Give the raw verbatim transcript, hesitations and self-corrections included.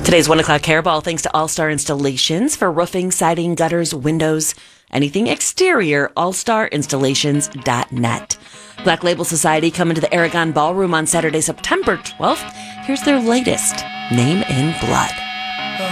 Today's one o'clock hairball thanks to All Star Installations for roofing, siding, gutters, windows, anything exterior, all star installations dot net. Black Label Society coming to the Aragon Ballroom on Saturday, September twelfth. Here's their latest, Name in Blood.